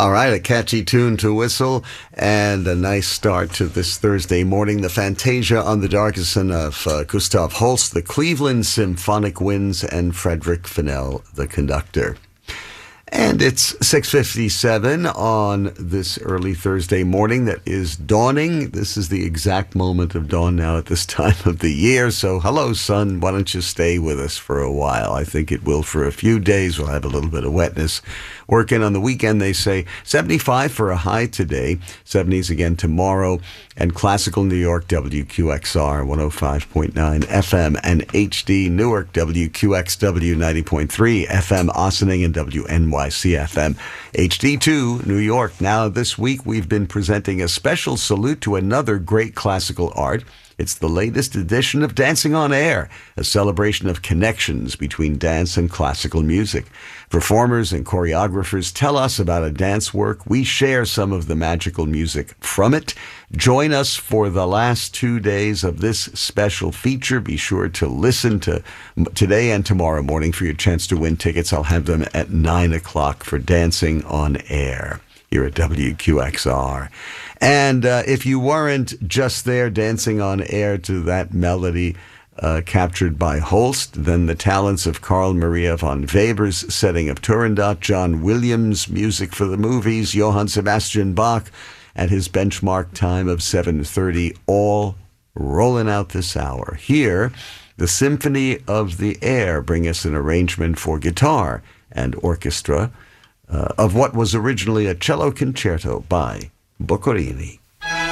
All right, a catchy tune to whistle and a nice start to this Thursday morning. The Fantasia on the Darkison of Gustav Holst, the Cleveland Symphonic Winds, and Frederick Fennell, the conductor. And it's 6:57 on this early Thursday morning that is dawning. This is the exact moment of dawn now at this time of the year. So hello, sun. Why don't you stay with us for a while? I think it will for a few days. We'll have a little bit of wetness. Working on the weekend, they say 75 for a high today. 70s again tomorrow. And classical New York, WQXR 105.9 FM and HD Newark, WQXW 90.3 FM Ossining and WNYC FM HD2 New York. Now this week we've been presenting a special salute to another great classical art. It's the latest edition of Dancing on Air, a celebration of connections between dance and classical music. Performers and choreographers tell us about a dance work. We share some of the magical music from it. Join us for the last 2 days of this special feature. Be sure to listen to today and tomorrow morning for your chance to win tickets. I'll have them at 9 o'clock for Dancing on Air here at WQXR. And if you weren't just there dancing on air to that melody captured by Holst, then the talents of Carl Maria von Weber's setting of Turandot, John Williams' music for the movies, Johann Sebastian Bach at his benchmark time of 7:30, all rolling out this hour. Here, the Symphony of the Air bring us an arrangement for guitar and orchestra of what was originally a cello concerto by Boccherini.